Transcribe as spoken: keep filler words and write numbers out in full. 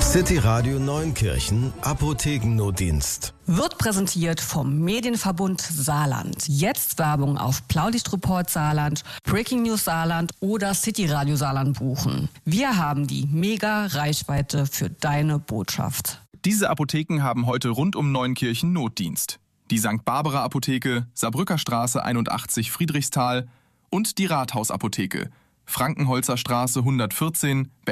City Radio Neunkirchen Apothekennotdienst. Wird präsentiert vom Medienverbund Saarland. Jetzt Werbung auf Blaulichtreport Saarland, Breaking News Saarland oder City Radio Saarland buchen. Wir haben die Mega-Reichweite für deine Botschaft. Diese Apotheken haben heute rund um Neunkirchen Notdienst. Die Sankt Barbara Apotheke, Saarbrücker Straße einundachtzig Friedrichsthal und die Rathausapotheke, Frankenholzer Straße hundertvierzehn,